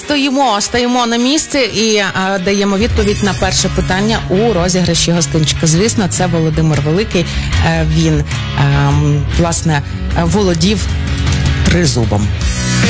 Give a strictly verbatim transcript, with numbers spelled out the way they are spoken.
стоїмо, стоїмо на місці і а, даємо відповідь на перше питання у розіграші гостинчика. Звісно, це Володимир Великий. Він, а, власне, володів тризубом.